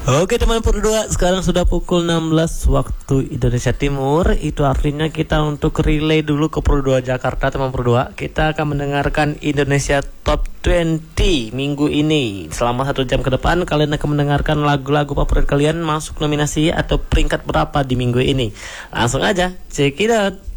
Oke teman Pro 2, sekarang sudah pukul 16 waktu Indonesia Timur. Itu artinya kita untuk relay dulu ke Pro 2 Jakarta teman Pro 2. Kita akan mendengarkan Indonesia Top 20 minggu ini. Selama 1 jam ke depan kalian akan mendengarkan lagu-lagu favorit kalian masuk nominasi atau peringkat berapa di minggu ini. Langsung aja, check it out.